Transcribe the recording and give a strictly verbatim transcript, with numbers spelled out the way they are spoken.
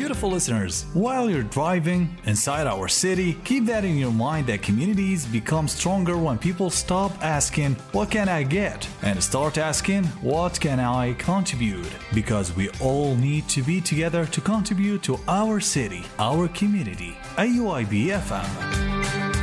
beautiful listeners, while you're driving inside our city, keep that in your mind that communities become stronger when people stop asking, what can I get? And start asking, what can I contribute? Because we all need to be together to contribute to our city, our community. A U I B F M.